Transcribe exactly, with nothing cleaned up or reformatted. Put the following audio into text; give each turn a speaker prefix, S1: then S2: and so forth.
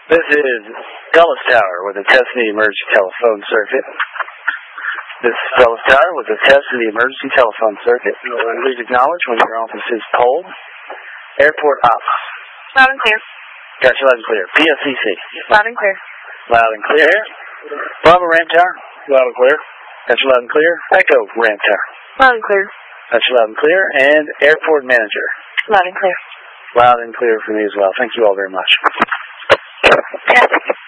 S1: This is Dulles Tower with a test of the emergency telephone circuit. This is Dulles Tower with a test of the emergency telephone circuit. Please acknowledge when your office is cold. Airport ops.
S2: Loud and clear.
S1: Gotcha, loud and clear. P S C C.
S2: Loud and clear.
S1: Loud and clear. Bravo Ramp Tower. Loud and clear. Gotcha, loud and clear. Echo Ramp Tower.
S2: Loud and clear.
S1: Gotcha, loud and clear. And Airport Manager.
S2: Loud and clear.
S1: Loud and clear for me as well. Thank you all very much.
S2: Yeah.